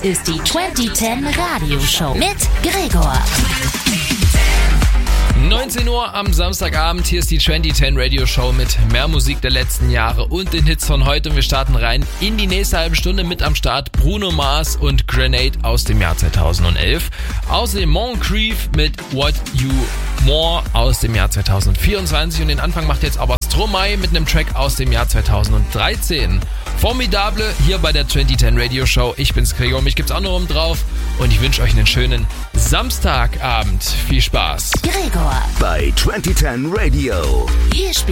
ist die 2010 Radioshow mit Gregor. 19 Uhr am Samstagabend, hier ist die 2010 Radio Show mit mehr Musik der letzten Jahre und den Hits von heute. Und wir starten rein in die nächste halbe Stunde. Mit am Start Bruno Mars und Grenade aus dem Jahr 2011. Außerdem Moncrief mit What You More aus dem Jahr 2024. Und den Anfang macht jetzt aber Stromae mit einem Track aus dem Jahr 2013. Formidable hier bei der 2010 Radio Show. Ich bin's Gregor, mich gibt's auch noch oben drauf. Und ich wünsche euch einen schönen Samstagabend. Viel Spaß. Gregor bei 2010 Radio. Hier spielt